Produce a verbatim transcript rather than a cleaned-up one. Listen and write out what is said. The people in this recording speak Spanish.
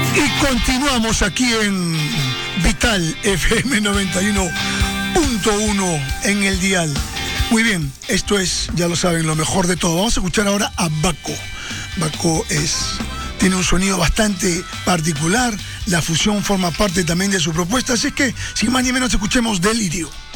Y continuamos aquí en Vital F M noventa y uno punto uno en el dial. Muy bien, esto es, ya lo saben, lo mejor de todo. Vamos a escuchar ahora a Baco. Baco es, tiene un sonido bastante particular. La fusión forma parte también de su propuesta. Así que, sin más ni menos, escuchemos Delirio.